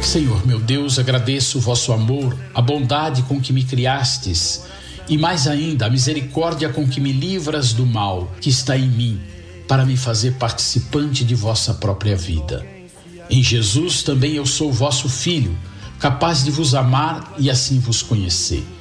Senhor meu Deus, agradeço o vosso amor, a bondade com que me criastes e mais ainda a misericórdia com que me livras do mal que está em mim, para me fazer participante de vossa própria vida. Em Jesus também eu sou vosso filho, capaz de vos amar e assim vos conhecer.